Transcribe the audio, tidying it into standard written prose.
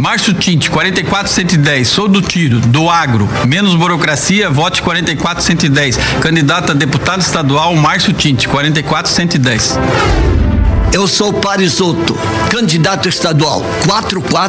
Márcio Tinte, 44110, sou do tiro, do agro, menos burocracia, vote 44110. Candidato a deputado estadual, Márcio Tinte, 44110. Eu sou Parisotto, candidato estadual, 44